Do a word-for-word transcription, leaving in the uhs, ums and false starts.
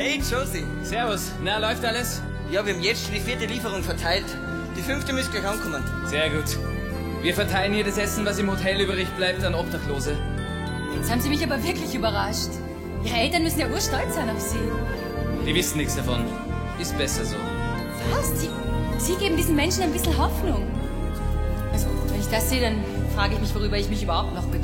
Hey, Josie. Servus. Na, läuft alles? Ja, wir haben jetzt schon die vierte Lieferung verteilt. Die fünfte müsste gleich ankommen. Sehr gut. Wir verteilen hier das Essen, was im Hotel übrig bleibt, an Obdachlose. Jetzt haben Sie mich aber wirklich überrascht. Ihre Eltern müssen ja urstolz sein auf Sie. Die wissen nichts davon. Ist besser so. Was? Sie, Sie geben diesen Menschen ein bisschen Hoffnung. Also, wenn ich das sehe, dann frage ich mich, worüber ich mich überhaupt noch bedanke.